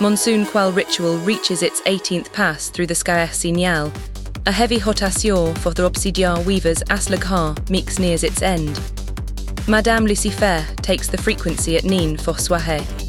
Monsoon Quell ritual reaches its 18th pass through the Scaer Signal. A heavy rotation for the Obsidian weavers as le Grand Mix nears its end. Madame Lucifer takes the frequency at Nîmes for soirée.